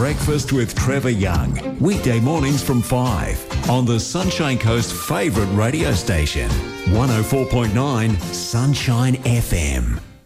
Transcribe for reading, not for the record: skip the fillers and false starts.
Breakfast with Trevor Young. Weekday mornings from 5 on the Sunshine Coast's favourite radio station. 104.9 Sunshine FM.